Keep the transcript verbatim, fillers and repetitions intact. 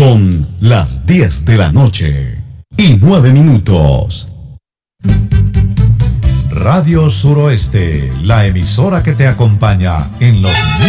Son las diez de la noche y nueve minutos. Radio Suroeste, la emisora que te acompaña en los